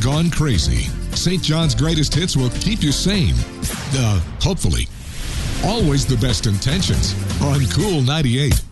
gone crazy. St. John's greatest hits will keep you sane. Hopefully. Always the best intentions on Cool 98.